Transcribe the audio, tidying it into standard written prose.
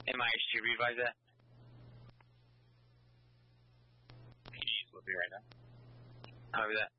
MIHG, revise that. He's with me right now. Copy that.